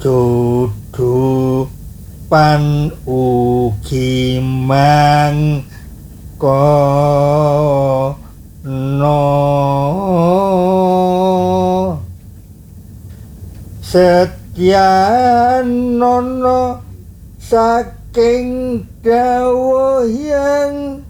dudu pan ugi mangkono setyanana saking dawuh yang